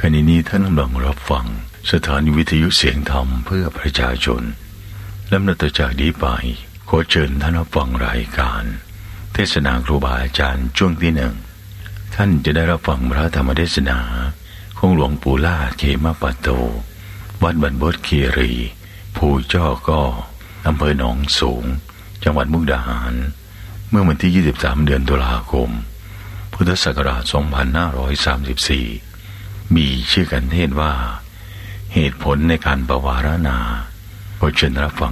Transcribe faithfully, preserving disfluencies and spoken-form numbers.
ขณะนี้ท่านกำลังรับฟังสถานีวิทยุเสียงธรรมเพื่อประชาชนลำดับต่อจากนี้ไปขอเชิญท่านรับฟังรายการเทศนาครูบาอาจารย์ช่วงที่หนึ่งท่านจะได้รับฟังพระธรรมเทศนาของหลวงปู่ล่าเขมปัตโตวัดบรรพตคีรีภูจ้อก้ออำเภอหนองสูงจังหวัดมุกดาหารเมื่อวันที่ยี่สิบสามเดือนตุลาคมพุทธศักราชสองพันห้าร้อยสามสิบสี่มีชื่อกันเทศว่าเหตุผลในการปวารณาขอเชิญรับฟัง